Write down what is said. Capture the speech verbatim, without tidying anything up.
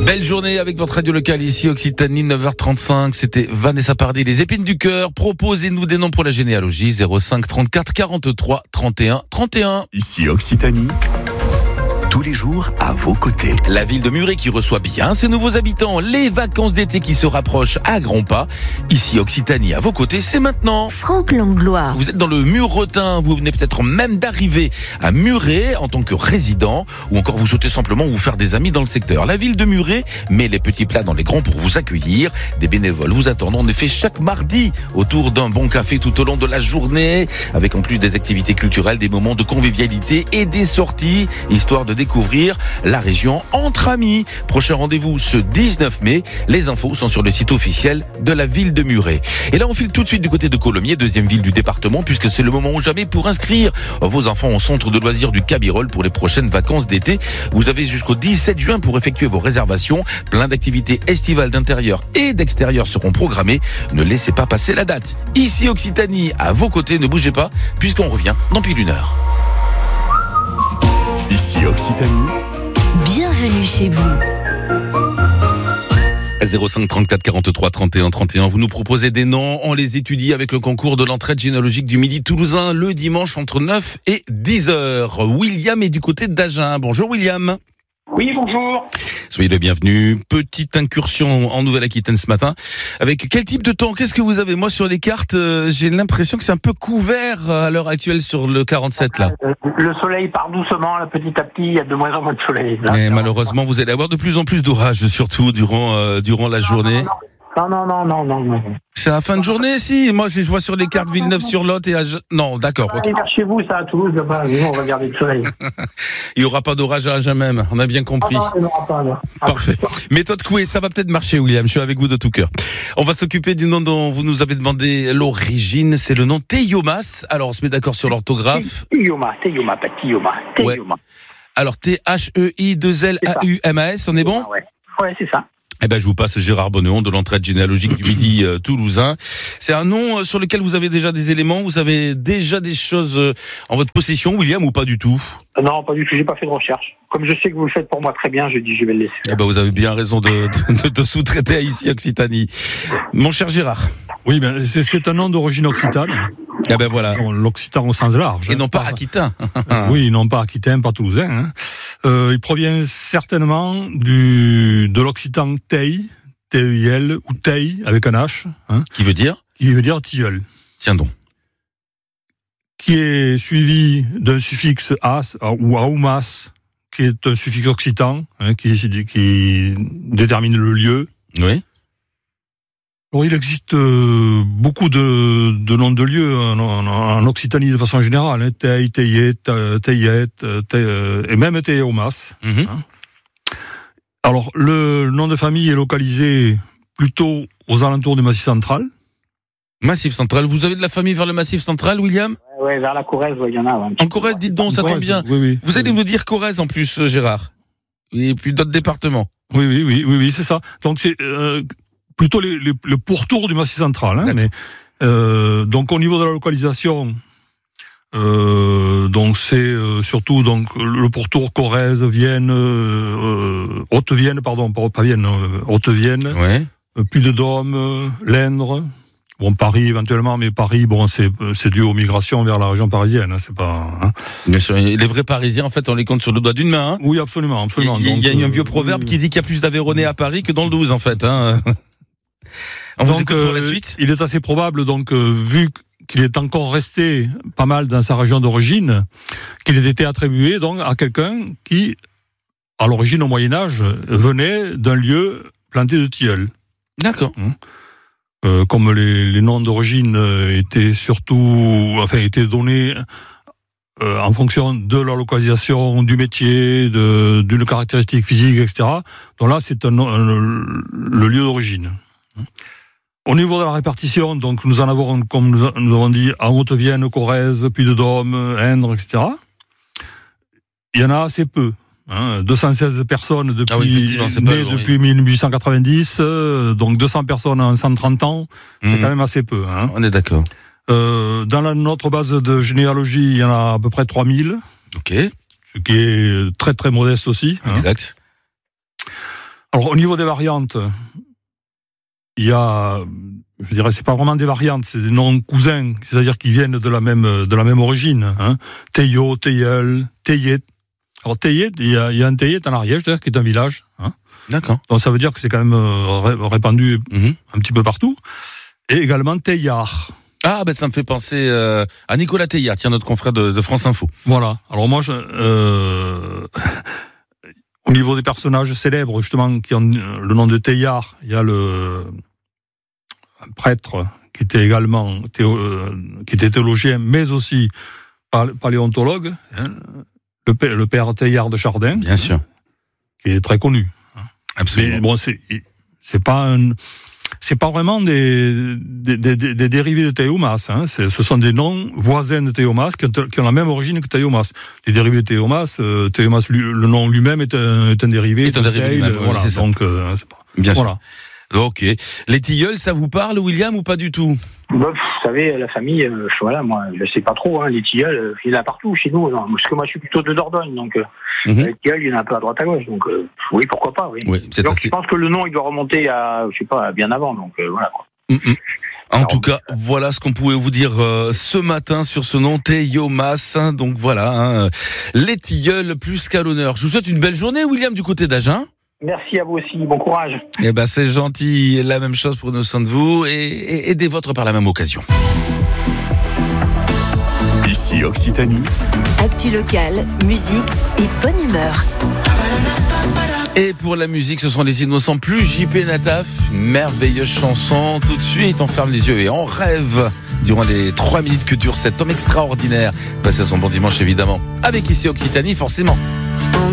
Belle journée avec votre radio locale ici Occitanie, neuf heures trente-cinq. C'était Vanessa Paradis, les épines du cœur. Proposez-nous des noms pour la généalogie. zéro cinq trente-quatre quarante-trois trente et un trente et un. Ici Occitanie, tous les jours à vos côtés. La ville de Muret qui reçoit bien ses nouveaux habitants. Les vacances d'été qui se rapprochent à grands pas. Ici Occitanie, à vos côtés, c'est maintenant. Franck Langlois. Vous êtes dans le Muretin, vous venez peut-être même d'arriver à Muret en tant que résident, ou encore vous souhaitez simplement vous faire des amis dans le secteur. La ville de Muret met les petits plats dans les grands pour vous accueillir. Des bénévoles vous attendent en effet chaque mardi autour d'un bon café tout au long de la journée, avec en plus des activités culturelles, des moments de convivialité et des sorties, histoire de découvrir la région entre amis. Prochain rendez-vous ce dix-neuf mai. Les infos sont sur le site officiel de la ville de Muret. Et là, on file tout de suite du côté de Colomiers, deuxième ville du département, puisque c'est le moment ou jamais pour inscrire vos enfants au centre de loisirs du Cabirol pour les prochaines vacances d'été. Vous avez jusqu'au dix-sept juin pour effectuer vos réservations. Plein d'activités estivales d'intérieur et d'extérieur seront programmées. Ne laissez pas passer la date. Ici Occitanie, à vos côtés, ne bougez pas, puisqu'on revient dans pile une heure. Ici Occitanie, Bienvenue chez vous. zéro cinq trente-quatre quarante-trois trente et un trente et un. Vous nous proposez des noms, on les étudie avec le concours de l'entraide généalogique du Midi toulousain le dimanche entre neuf et dix heures. William est du côté d'Agen. Bonjour William. Oui, bonjour. Soyez le bienvenu. Petite incursion en Nouvelle-Aquitaine ce matin. Avec quel type de temps? Qu'est-ce que vous avez? Moi, sur les cartes, euh, j'ai l'impression que c'est un peu couvert à l'heure actuelle sur le quarante-sept, là. Euh, le soleil part doucement, là, petit à petit, il y a de moins en moins de soleil. Là, Mais malheureusement, vous allez avoir de plus en plus d'orages, surtout durant, euh, durant la journée. Non, non, non, non, non, non. C'est la fin de journée, si. Moi, je vois sur les cartes Villeneuve-sur-Lot et Agen. Non, d'accord. Allez vers chez vous, ça, à Toulouse, là-bas. Nous, on va garder le soleil. Il n'y aura pas d'orage à Agen même. On a bien compris. Ah, non, il n'y aura pas, là. Parfait. Méthode Coué, ça va peut-être marcher, William. Je suis avec vous de tout cœur. On va s'occuper du nom dont vous nous avez demandé l'origine. C'est le nom Théomas. Alors, on se met d'accord sur l'orthographe. Théoma, Théoma, pas Théoma. Théoma. Alors, T H E I deux L A U M A S, on est bon? Ouais, ouais, c'est ça. Eh ben, je vous passe Gérard Bonneon de l'entraide généalogique du Midi euh, toulousain. C'est un nom euh, sur lequel vous avez déjà des éléments, vous avez déjà des choses euh, en votre possession, William, ou pas du tout? Non, pas du tout, j'ai pas fait de recherche. Comme je sais que vous le faites pour moi très bien, je dis je vais le laisser. Eh ben, vous avez bien raison de, de, de sous-traiter à ici Occitanie. Mon cher Gérard. Oui, ben, c'est, c'est un nom d'origine occitane. Eh ben voilà. L'occitan au sens large. Et non pas aquitain. Oui, non pas aquitain, pas toulousain. Hein. Euh, il provient certainement du, de l'occitan tei, T E I L, ou tei, avec un H. Hein, qui veut dire? Qui veut dire tilleul. Tiens donc. Qui est suivi d'un suffixe as, ou aumas, qui est un suffixe occitan, hein, qui, qui détermine le lieu. Oui. Alors, il existe euh, beaucoup de, de noms de lieux en, en, en Occitanie de façon générale, hein, Tei, Teyet, Teyet, Tey, et même Théomas. Mm-hmm. Hein. Alors, le nom de famille est localisé plutôt aux alentours du Massif central. Massif central. Vous avez de la famille vers le Massif central, William? Ouais, ouais, vers la Corrèze, il y en a. Ouais, en Corrèze, dites donc, ça tombe bien. Oui, oui. Vous allez nous dire Corrèze en plus, Gérard. Et puis d'autres départements. Oui, oui, oui, oui, oui, c'est ça. Donc, c'est... Euh, plutôt les, les, le pourtour du Massif central. Hein, mais, euh, donc au niveau de la localisation, euh, donc c'est euh, surtout donc le pourtour Corrèze, Vienne, euh, Haute-Vienne, pardon, pas Vienne, euh, Haute-Vienne, ouais. euh, Puy-de-Dôme, euh, l'Indre. Bon, Paris éventuellement, mais Paris, bon, c'est c'est dû aux migrations vers la région parisienne. Hein, c'est pas. Hein. Bien sûr, les vrais Parisiens, en fait, on les compte sur le doigt d'une main. Hein. Oui, absolument, absolument. Il y a, donc, il y a un euh, vieux proverbe oui, qui dit qu'il y a plus d'Aveyronais à Paris que dans le douze, en fait. Hein. On donc, vous écoute pour la suite. Il est assez probable, donc, euh, vu qu'il est encore resté pas mal dans sa région d'origine, qu'il ait été attribué donc à quelqu'un qui, à l'origine au Moyen Âge, venait d'un lieu planté de tilleuls. D'accord. Hum. Euh, comme les, les noms d'origine étaient surtout, enfin, étaient donnés euh, en fonction de leur localisation, du métier, de, d'une caractéristique physique, et cetera. Donc là, c'est un, un, le lieu d'origine. Au niveau de la répartition, donc nous en avons, comme nous, nous avons dit, en Haute-Vienne, Corrèze, Puy-de-Dôme, Indre, et cetera. Il y en a assez peu. Hein, deux cent seize personnes depuis, ah oui, nées depuis mille huit cent quatre-vingt-dix, euh, donc deux cents personnes en cent trente ans, mmh. c'est quand même assez peu. Hein. On est d'accord. Euh, dans la, notre base de généalogie, il y en a à peu près trois mille. Ok. Ce qui est très très modeste aussi. Exact. Hein. Alors, au niveau des variantes, il y a, je dirais, c'est pas vraiment des variantes, c'est des noms cousins, c'est-à-dire qui viennent de la même, de la même origine. Hein. Teyo, Teyel, Teyet. Alors, Teyet, il y a, il y a un Teyet en Ariège, d'ailleurs, qui est un village. Hein. D'accord. Donc, ça veut dire que c'est quand même euh, répandu mm-hmm. un petit peu partout. Et également Teilhard. Ah, ben ça me fait penser euh, à Nicolas Teilhard, tiens, notre confrère de, de France Info. Voilà. Alors moi, je, euh, au niveau des personnages célèbres, justement, qui ont le nom de Teilhard, il y a le un prêtre qui était également théo, euh, qui était théologien, mais aussi paléontologue, hein, le, père, le père Teilhard de Chardin. Bien sûr. Qui est très connu. Absolument. Mais bon, c'est, c'est pas un... C'est pas vraiment des, des, des, des dérivés de Théomas. Hein. C'est, ce sont des noms voisins de Théomas qui ont, qui ont la même origine que Théomas. Les dérivés de Théomas, euh, Théomas lui, le nom lui-même est un, est un dérivé. Est un dérivé Théil, même, voilà. Oui, c'est donc, euh, c'est pas... Bien voilà. sûr. Ok. Les tilleuls, ça vous parle, William, ou pas du tout? Bah, vous savez, la famille, euh, voilà, moi, je sais pas trop, hein, les tilleuls, euh, il y en a partout chez nous, non, parce que moi, je suis plutôt de Dordogne, donc, euh, mm-hmm. les tilleuls, il y en a un peu à droite à gauche, donc, euh, oui, pourquoi pas, oui. oui c'est donc, assez... je pense que le nom, il doit remonter à, je sais pas, bien avant, donc, euh, voilà, quoi. Mm-hmm. En Alors, tout cas, voilà ce qu'on pouvait vous dire euh, ce matin sur ce nom, Teyomas. Hein, donc voilà, hein, les tilleuls plus qu'à l'honneur. Je vous souhaite une belle journée, William, du côté d'Agen. Merci à vous aussi, bon courage. Eh ben, c'est gentil, la même chose pour innocent de vous, et, et aidez votre par la même occasion. Ici Occitanie. Actu locale, musique et bonne humeur. Et pour la musique, ce sont les Innocents plus J P Nataf. Merveilleuse chanson. Tout de suite, on ferme les yeux et on rêve durant les trois minutes que dure cet homme extraordinaire. Passez son bon dimanche, évidemment. Avec Ici Occitanie, forcément.